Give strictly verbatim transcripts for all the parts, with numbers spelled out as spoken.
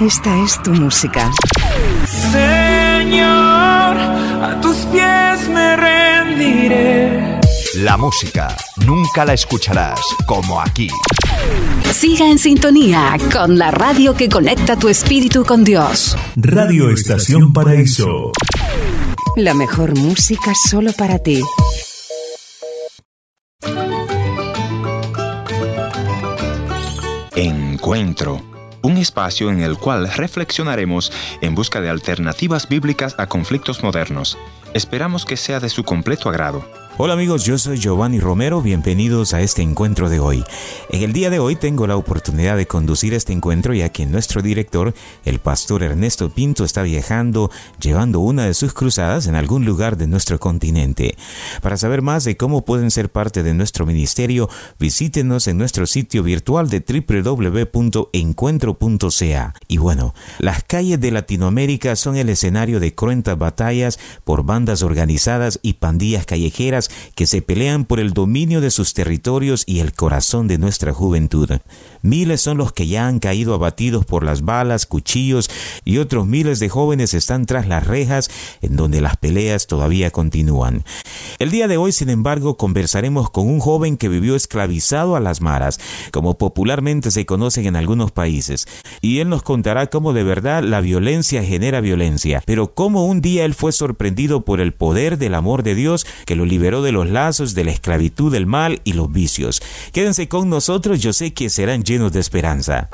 Esta es tu música. Señor, a tus pies me rendiré. La música nunca la escucharás como aquí. Siga en sintonía con la radio que conecta tu espíritu con Dios. Radio Estación Paraíso. La mejor música solo para ti. Encuentro, un espacio en el cual reflexionaremos en busca de alternativas bíblicas a conflictos modernos. Esperamos que sea de su completo agrado. Hola amigos, yo soy Giovanni Romero, bienvenidos a este encuentro de hoy. En el día de hoy tengo la oportunidad de conducir este encuentro ya que nuestro director, el pastor Ernesto Pinto, está viajando llevando una de sus cruzadas en algún lugar de nuestro continente. Para saber más de cómo pueden ser parte de nuestro ministerio, visítenos en nuestro sitio virtual de doble u doble u doble u punto encuentro punto c a. Y bueno, las calles de Latinoamérica son el escenario de cruentas batallas por bandas organizadas y pandillas callejeras que se pelean por el dominio de sus territorios y el corazón de nuestra juventud. Miles son los que ya han caído abatidos por las balas, cuchillos, y otros miles de jóvenes están tras las rejas en donde las peleas todavía continúan. El día de hoy, sin embargo, conversaremos con un joven que vivió esclavizado a las maras, como popularmente se conocen en algunos países, y él nos contará cómo de verdad la violencia genera violencia, pero cómo un día él fue sorprendido por el poder del amor de Dios que lo liberó de los lazos de la esclavitud, del mal y los vicios. Quédense con nosotros, yo sé que serán llenos de esperanza.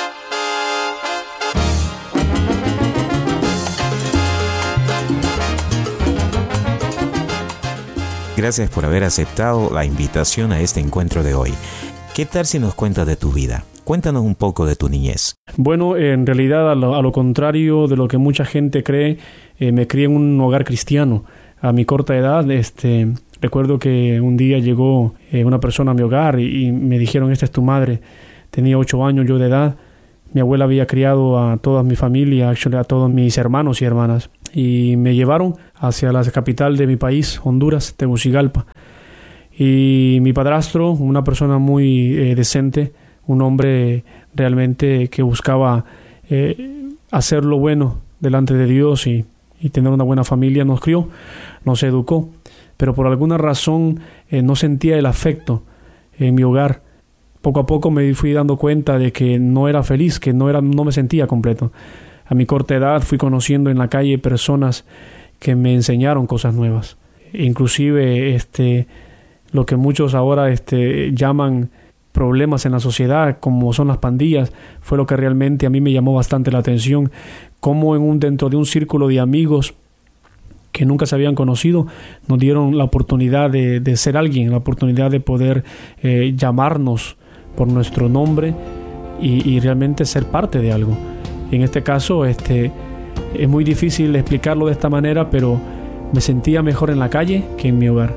Gracias por haber aceptado la invitación a este encuentro de hoy. ¿Qué tal si nos cuentas de tu vida? Cuéntanos un poco de tu niñez. Bueno, en realidad, a lo, a lo contrario de lo que mucha gente cree, eh, me crié en un hogar cristiano. A mi corta edad, este, recuerdo que un día llegó eh, una persona a mi hogar y, y me dijeron, esta es tu madre. Tenía ocho años yo de edad. Mi abuela había criado a toda mi familia, actually, a todos mis hermanos y hermanas. Y me llevaron hacia la capital de mi país, Honduras, Tegucigalpa. Y mi padrastro, una persona muy eh, decente, un hombre realmente que buscaba eh, hacer lo bueno delante de Dios y, y tener una buena familia, nos crió, nos educó. Pero por alguna razón eh, no sentía el afecto en mi hogar. Poco a poco me fui dando cuenta de que no era feliz, que no, era, no me sentía completo. A mi corta edad fui conociendo en la calle personas que me enseñaron cosas nuevas. Inclusive este, lo que muchos ahora este, llaman problemas en la sociedad, como son las pandillas, fue lo que realmente a mí me llamó bastante la atención. Cómo en un, dentro de un círculo de amigos que nunca se habían conocido, nos dieron la oportunidad de, de ser alguien, la oportunidad de poder eh, llamarnos por nuestro nombre y, y realmente ser parte de algo. En este caso, este, es muy difícil explicarlo de esta manera, pero me sentía mejor en la calle que en mi hogar.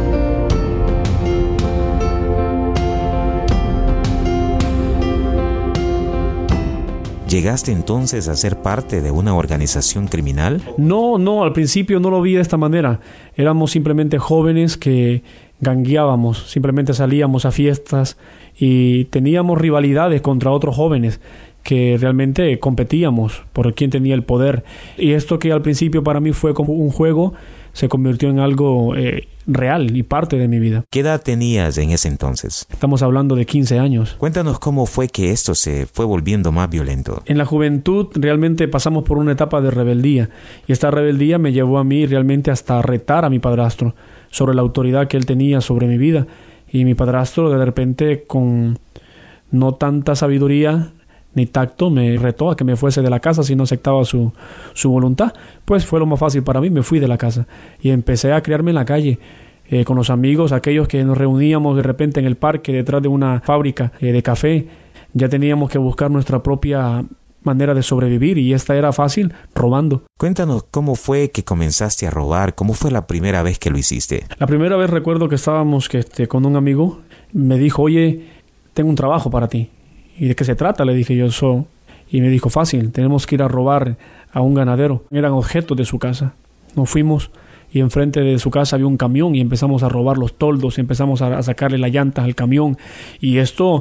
¿Llegaste entonces a ser parte de una organización criminal? No, no, al principio no lo vi de esta manera. Éramos simplemente jóvenes que gangueábamos, simplemente salíamos a fiestas y teníamos rivalidades contra otros jóvenes que realmente competíamos por quién tenía el poder. Y esto que al principio para mí fue como un juego, se convirtió en algo eh, real y parte de mi vida. ¿Qué edad tenías en ese entonces? Estamos hablando de quince años. Cuéntanos cómo fue que esto se fue volviendo más violento. En la juventud realmente pasamos por una etapa de rebeldía, y esta rebeldía me llevó a mí realmente hasta retar a mi padrastro sobre la autoridad que él tenía sobre mi vida. Y mi padrastro de repente, con no tanta sabiduría ni tacto, me retó a que me fuese de la casa si no aceptaba su, su voluntad. Pues fue lo más fácil para mí, me fui de la casa y empecé a criarme en la calle, eh, con los amigos, aquellos que nos reuníamos de repente en el parque detrás de una fábrica eh, de café. Ya teníamos que buscar nuestra propia manera de sobrevivir, y esta era fácil, robando. Cuéntanos cómo fue que comenzaste a robar, cómo fue la primera vez que lo hiciste. La primera vez recuerdo que estábamos que, este, con un amigo, me dijo, oye, tengo un trabajo para ti. ¿Y de qué se trata? Le dije yo, eso. Y me dijo, fácil, tenemos que ir a robar a un ganadero. Eran objetos de su casa. Nos fuimos y enfrente de su casa había un camión y empezamos a robar los toldos, empezamos a, a sacarle las llantas al camión. Y esto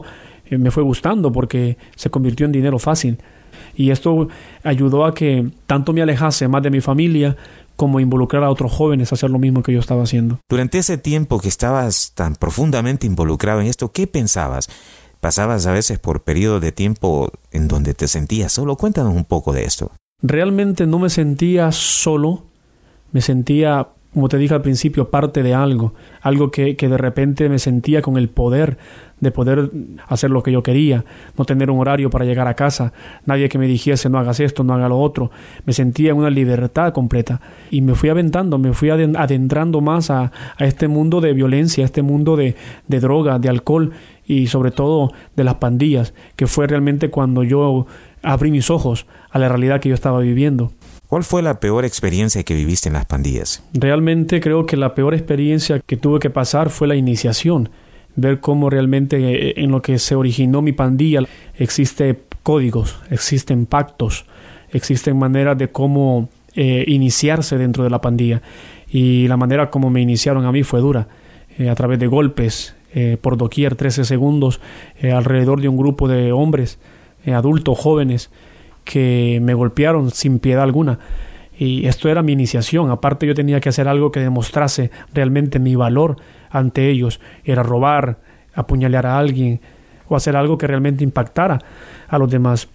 eh, me fue gustando porque se convirtió en dinero fácil. Y esto ayudó a que tanto me alejase más de mi familia como involucrar a otros jóvenes a hacer lo mismo que yo estaba haciendo. Durante ese tiempo que estabas tan profundamente involucrado en esto, ¿qué pensabas? ¿Pasabas a veces por periodos de tiempo en donde te sentías solo? Cuéntanos un poco de esto. Realmente no me sentía solo, me sentía, como te dije al principio, parte de algo, algo que, que de repente me sentía con el poder de poder hacer lo que yo quería, no tener un horario para llegar a casa, nadie que me dijese no hagas esto, no hagas lo otro. Me sentía en una libertad completa y me fui aventando, me fui adentrando más a, a este mundo de violencia, a este mundo de, de droga, de alcohol y sobre todo de las pandillas, que fue realmente cuando yo abrí mis ojos a la realidad que yo estaba viviendo. ¿Cuál fue la peor experiencia que viviste en las pandillas? Realmente creo que la peor experiencia que tuve que pasar fue la iniciación. Ver cómo realmente en lo que se originó mi pandilla existen códigos, existen pactos, existen maneras de cómo eh, iniciarse dentro de la pandilla. Y la manera como me iniciaron a mí fue dura, eh, a través de golpes, eh, por doquier, trece segundos, eh, alrededor de un grupo de hombres, eh, adultos, jóvenes, que me golpearon sin piedad alguna. Y esto era mi iniciación. Aparte yo tenía que hacer algo que demostrase realmente mi valor ante ellos. Era robar, apuñalar a alguien o hacer algo que realmente impactara a los demás.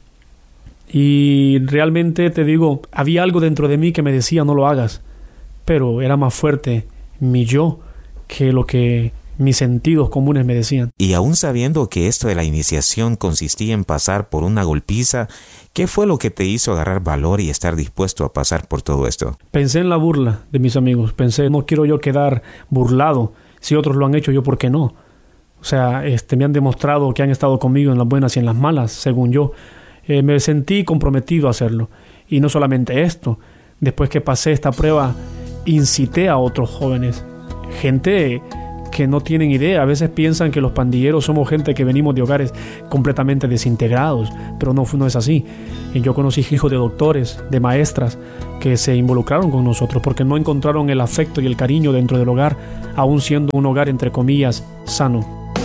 Y realmente te digo, había algo dentro de mí que me decía no lo hagas, pero era más fuerte mi yo que lo que mis sentidos comunes me decían. Y aún sabiendo que esto de la iniciación consistía en pasar por una golpiza, ¿qué fue lo que te hizo agarrar valor y estar dispuesto a pasar por todo esto? Pensé en la burla de mis amigos. Pensé, no quiero yo quedar burlado. Si otros lo han hecho, yo, ¿por qué no? O sea, este, me han demostrado que han estado conmigo en las buenas y en las malas, según yo. Eh, me sentí comprometido a hacerlo. Y no solamente esto. Después que pasé esta prueba, incité a otros jóvenes. Gente que no tienen idea. A veces piensan que los pandilleros somos gente que venimos de hogares completamente desintegrados, pero no, no es así. Yo conocí hijos de doctores, de maestras, que se involucraron con nosotros porque no encontraron el afecto y el cariño dentro del hogar, aún siendo un hogar, entre comillas, sano.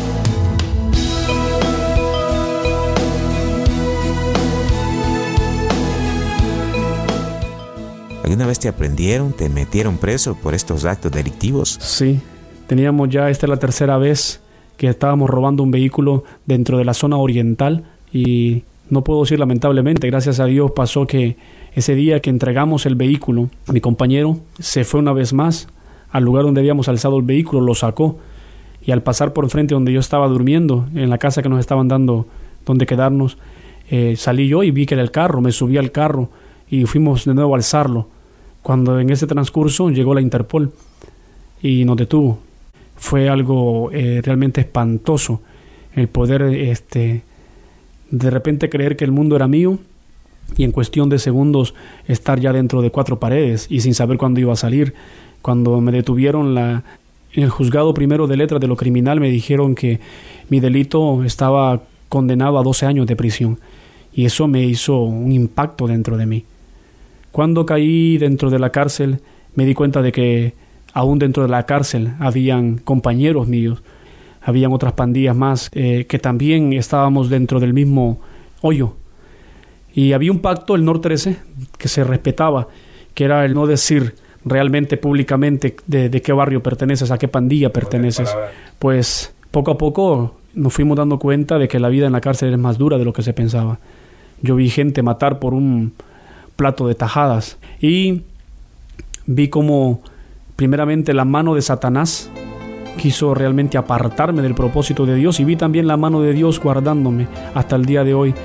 ¿Alguna vez te aprendieron, te metieron preso por estos actos delictivos? Sí. Teníamos ya, esta es la tercera vez que estábamos robando un vehículo dentro de la zona oriental y no puedo decir lamentablemente, gracias a Dios pasó que ese día que entregamos el vehículo, mi compañero se fue una vez más al lugar donde habíamos alzado el vehículo, lo sacó y al pasar por enfrente donde yo estaba durmiendo, en la casa que nos estaban dando donde quedarnos, eh, salí yo y vi que era el carro, me subí al carro y fuimos de nuevo a alzarlo. Cuando en ese transcurso llegó la Interpol y nos detuvo. Fue algo eh, realmente espantoso el poder este, de repente creer que el mundo era mío y en cuestión de segundos estar ya dentro de cuatro paredes y sin saber cuándo iba a salir. Cuando me detuvieron la, en el juzgado primero de letras de lo criminal me dijeron que mi delito estaba condenado a doce años de prisión y eso me hizo un impacto dentro de mí. Cuando caí dentro de la cárcel me di cuenta de que aún dentro de la cárcel habían compañeros míos, habían otras pandillas más eh, que también estábamos dentro del mismo hoyo. Y había un pacto, el NOR trece, que se respetaba, que era el no decir realmente públicamente de, de qué barrio perteneces, a qué pandilla perteneces. Pues poco a poco nos fuimos dando cuenta de que la vida en la cárcel es más dura de lo que se pensaba. Yo vi gente matar por un plato de tajadas y vi como primeramente la mano de Satanás quiso realmente apartarme del propósito de Dios y vi también la mano de Dios guardándome hasta el día de hoy.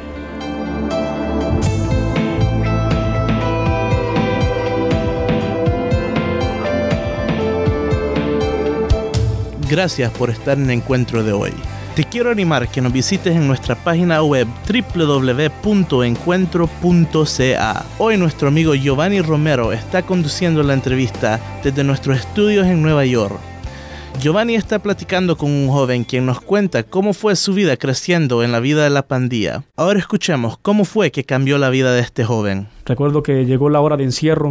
Gracias por estar en el encuentro de hoy. Te quiero animar que nos visites en nuestra página web doble u doble u doble u punto encuentro punto c a. Hoy nuestro amigo Giovanni Romero está conduciendo la entrevista desde nuestros estudios en Nueva York. Giovanni está platicando con un joven quien nos cuenta cómo fue su vida creciendo en la vida de la pandilla. Ahora escuchemos cómo fue que cambió la vida de este joven. Recuerdo que llegó la hora de encierro,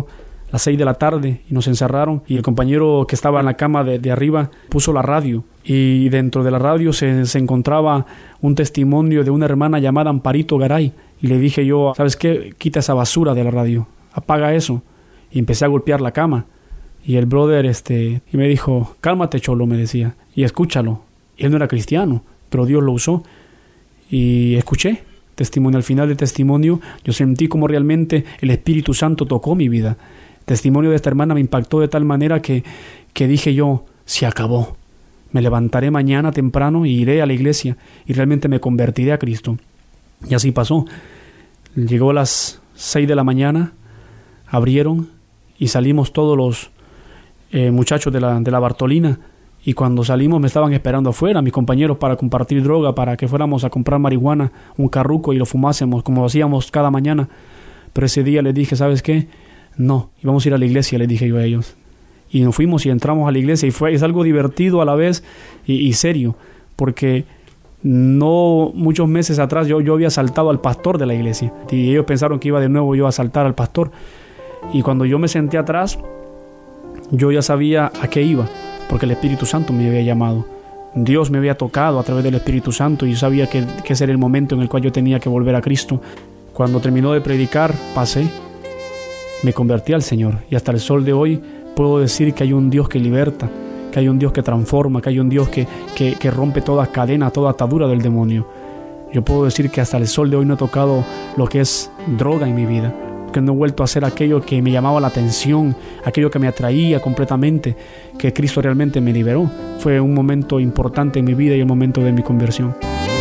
las seis de la tarde y nos encerraron, y el compañero que estaba en la cama de, de arriba puso la radio, y dentro de la radio se, se encontraba un testimonio de una hermana llamada Amparito Garay, y le dije yo, ¿sabes qué? Quita esa basura de la radio, apaga eso. Y empecé a golpear la cama, y el brother este y me dijo, cálmate cholo, me decía, y escúchalo. Y él no era cristiano, pero Dios lo usó, y escuché testimonio. Al final del testimonio yo sentí como realmente el Espíritu Santo tocó mi vida. El testimonio de esta hermana me impactó de tal manera que, que dije yo, se acabó, me levantaré mañana temprano y iré a la iglesia, y realmente me convertiré a Cristo. Y así pasó. Llegó a las seis de la mañana, abrieron y salimos todos los eh, muchachos de la, de la Bartolina, y cuando salimos me estaban esperando afuera mis compañeros para compartir droga, para que fuéramos a comprar marihuana, un carruco, y lo fumásemos como hacíamos cada mañana. Pero ese día les dije, ¿sabes qué? No, íbamos a ir a la iglesia, les dije yo a ellos. Y nos fuimos y entramos a la iglesia, y fue es algo divertido a la vez y, y serio, porque no muchos meses atrás yo, yo había asaltado al pastor de la iglesia, y ellos pensaron que iba de nuevo yo a asaltar al pastor. Y cuando yo me senté atrás, yo ya sabía a qué iba, porque el Espíritu Santo me había llamado. Dios me había tocado a través del Espíritu Santo, y yo sabía que, que ese era el momento en el cual yo tenía que volver a Cristo. Cuando terminó de predicar, pasé, me convertí al Señor, y hasta el sol de hoy puedo decir que hay un Dios que liberta, que hay un Dios que transforma, que hay un Dios que, que, que rompe toda cadena, toda atadura del demonio. Yo puedo decir que hasta el sol de hoy no he tocado lo que es droga en mi vida, que no he vuelto a hacer aquello que me llamaba la atención, aquello que me atraía completamente, que Cristo realmente me liberó. Fue un momento importante en mi vida y el momento de mi conversión.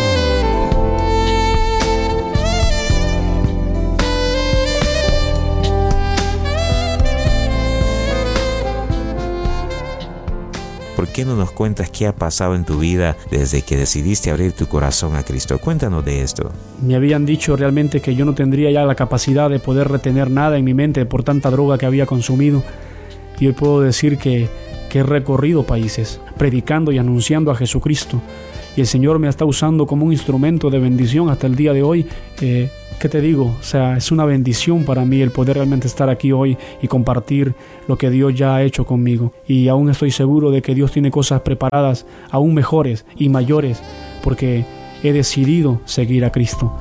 ¿Por qué no nos cuentas qué ha pasado en tu vida desde que decidiste abrir tu corazón a Cristo? Cuéntanos de esto. Me habían dicho realmente que yo no tendría ya la capacidad de poder retener nada en mi mente por tanta droga que había consumido. Y hoy puedo decir que, que he recorrido países, predicando y anunciando a Jesucristo. Y el Señor me está usando como un instrumento de bendición hasta el día de hoy. Eh, ¿Qué te digo? O sea, es una bendición para mí el poder realmente estar aquí hoy y compartir lo que Dios ya ha hecho conmigo. Y aún estoy seguro de que Dios tiene cosas preparadas aún mejores y mayores, porque he decidido seguir a Cristo.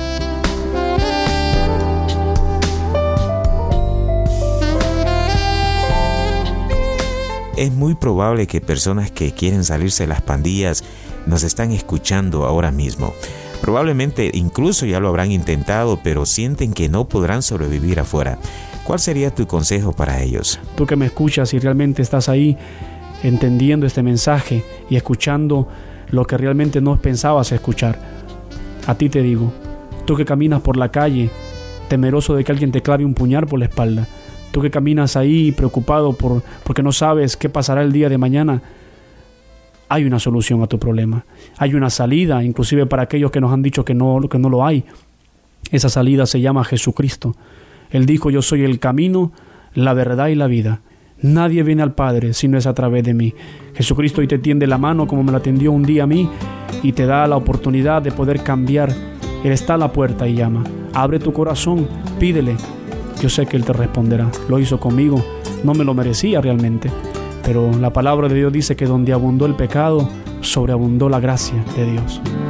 Es muy probable que personas que quieren salirse de las pandillas nos están escuchando ahora mismo. Probablemente incluso ya lo habrán intentado, pero sienten que no podrán sobrevivir afuera. ¿Cuál sería tu consejo para ellos? Tú que me escuchas y realmente estás ahí entendiendo este mensaje y escuchando lo que realmente no pensabas escuchar, a ti te digo, tú que caminas por la calle temeroso de que alguien te clave un puñal por la espalda, tú que caminas ahí preocupado por, porque no sabes qué pasará el día de mañana, hay una solución a tu problema. Hay una salida, inclusive para aquellos que nos han dicho que no, que no lo hay. Esa salida se llama Jesucristo. Él dijo, yo soy el camino, la verdad y la vida. Nadie viene al Padre si no es a través de mí. Jesucristo hoy te tiende la mano como me la tendió un día a mí y te da la oportunidad de poder cambiar. Él está a la puerta y llama. Abre tu corazón, pídele. Yo sé que Él te responderá. Lo hizo conmigo. No me lo merecía realmente. Pero la palabra de Dios dice que donde abundó el pecado, sobreabundó la gracia de Dios.